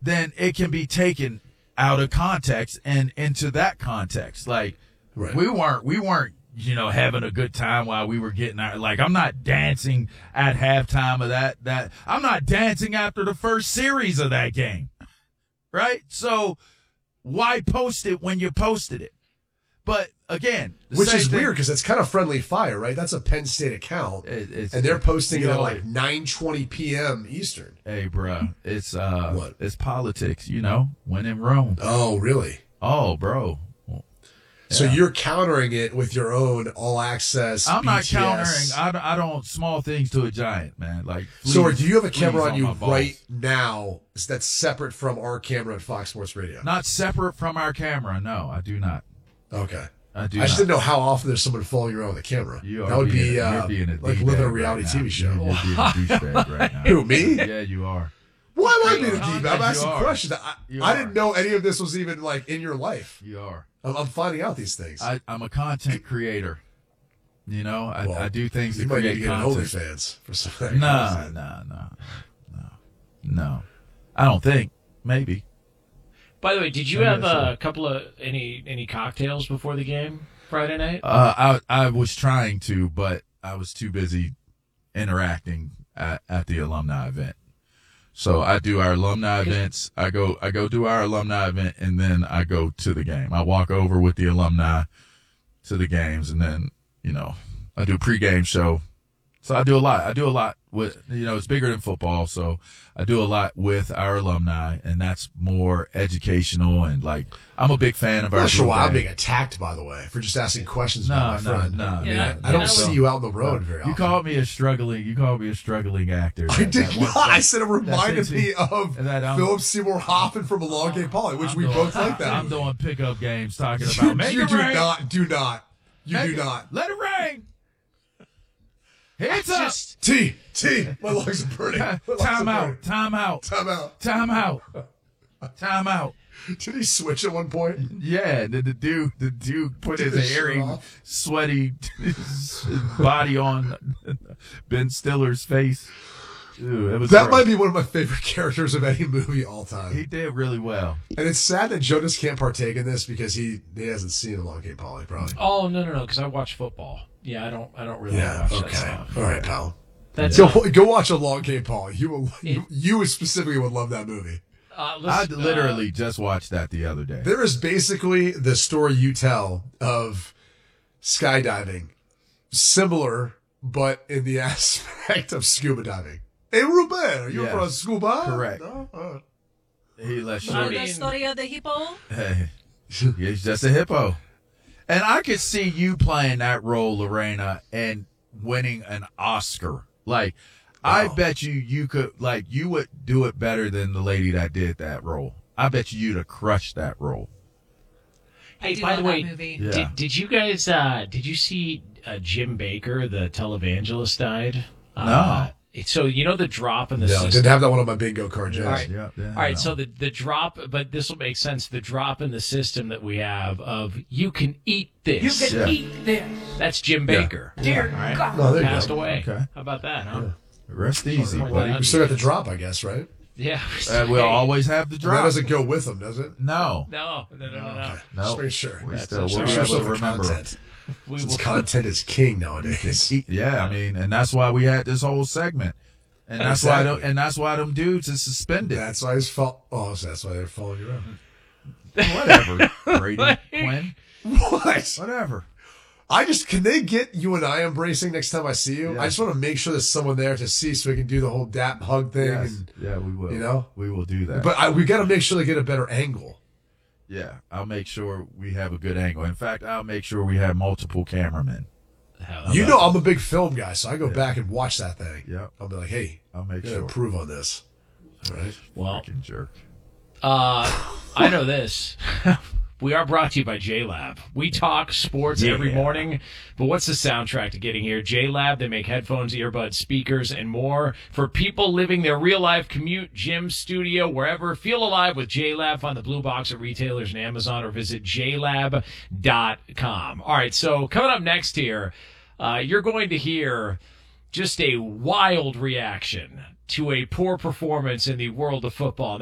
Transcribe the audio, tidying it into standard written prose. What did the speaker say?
then it can be taken out of context and into that context. Like, Right. we weren't, having a good time while we were getting our, like, I'm not dancing at halftime of that. I'm not dancing after the first series of that game. Right? So why post it when you posted it? But again, which is weird because it's kind of friendly fire, right? That's a Penn State account, and they're posting it at like 9:20 p.m. Eastern. Hey, bro, it's What? It's politics, when in Rome. Oh, really? Oh, bro. So you're countering it with your own all access. I'm not BTS. countering. I don't small things to a giant, man. Like, So please, do you have a camera please on you my balls. right now that's separate from our camera at Fox Sports Radio? Not separate from our camera. No, I do not. Okay. I do. I just not. didn't know how often there's someone following you around with a camera. You are That would being, be you're being a like D-bag living a right reality now. TV show. You're being a douchebag right now. Who, me? Yeah, you are. Why am I being a You D-bag? are. I'm asking You are. questions. You I are. didn't know any of this was even like in your life. You are. I'm finding out these things. I'm a content creator. Well, I do things you to might need create to get an content. OnlyFans for some of that No, content. no. I don't think. Maybe. By the way, did you have a couple of any cocktails before the game Friday night? I was trying to, but I was too busy interacting at the alumni event. So I do our alumni events. I go do our alumni event, and then I go to the game. I walk over with the alumni to the games, and then I do a pregame show. So I do a lot with it's bigger than football. So I do a lot with our alumni, and that's more educational and like I'm a big fan of I'm our. not sure why I'm game. being attacked, by the way, for just asking questions about my friend. No. I mean, Yeah, I don't yeah, see you out on the road very often. You called me a struggling actor. I did That not. I said it reminded that's me of that I'm- Philip Seymour Hoffman from A Long Game Poly, which we both like that. I'm movie. doing pickup games talking about make You it do rain. not. You Make do it- not. Let it rain. Hands up. T. My lungs are burning. My lungs Time are out. burning. Time out. Time out. Time out. Time out. Did he switch at one point? Yeah, the dude put Took his his shirt airy, off. sweaty body on Ben Stiller's face. Ew, it was That gross. might be one of my favorite characters of any movie all time. He did really well. And it's sad that Jonas can't partake in this because he hasn't seen A Long Game Poly, probably. Oh no, because I watch football. Yeah, I don't really watch that Okay. stuff. All right, pal. That's Go watch A Long Game Poly. You specifically would love that movie. I literally just watched that the other day. There is basically the story you tell of skydiving, similar, but in the aspect of scuba diving. Hey, Ruben, are you Yes. from scuba? Correct. No? He let I Shorty. mean- The story of the hippo? Hey, he's just a hippo. And I could see you playing that role, Lorena, and winning an Oscar. Like, I bet you could, like, you would do it better than the lady that did that role. I bet you'd have crushed that role. Hey, do by the love way, that movie. Yeah. did you guys did you see Jim Baker, the televangelist, died? No. So you know the drop in the No, system. didn't have that one on my bingo card, Jess. All right. Yeah, All right, no. so the drop, but this will make sense. The drop in the system that we have of you can eat this. You can Yeah. eat this. That's Jim Baker. Dear All right. God. No, there you Passed go. away. Okay. How about that, huh? Rest easy, Point buddy. that We still got the drop, I guess, right? Yeah. We'll always have the That drop. doesn't go with them, does it? No. No. Okay. No. Just making sure. We That's still, so we'll be sure able to for remember. content. We Since will. content is king nowadays. Yeah, I mean, and that's why we had this whole segment. And that's Exactly. why them dudes is suspended. That's why his fault. Oh, so that's why they're following you around. Whatever, Brady, Quinn, What? whatever. Can they get you and I embracing next time I see you? Yeah. I just want to make sure there's someone there to see so we can do the whole dap hug thing. Yes. And, Yeah, we will. you know? we will do that. but we got to make sure they get a better angle. Yeah, I'll make sure we have a good angle. In fact, I'll make sure we have multiple cameramen. You know I'm a big film guy, so I go back and watch that thing. Yeah. I'll be like, hey, I'll make I'm going sure. to improve on this. All right. Well, Freaking jerk. I know this. We are brought to you by JLab. We talk sports every morning, but what's the soundtrack to getting here? JLab, they make headphones, earbuds, speakers, and more for people living their real-life commute, gym, studio, wherever. Feel alive with JLab. Find the blue box at retailers and Amazon or visit jlab.com. All right, so coming up next here, you're going to hear just a wild reaction to a poor performance in the world of football.